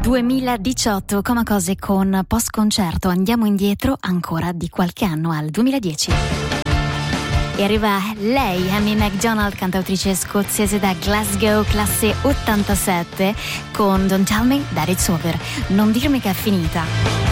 2018, Coma Cose con Post Concerto. Andiamo indietro ancora di qualche anno al 2010. E arriva lei, Amy Macdonald, cantautrice scozzese da Glasgow, classe 87, con Don't Tell Me That It's Over. Non dirmi che è finita.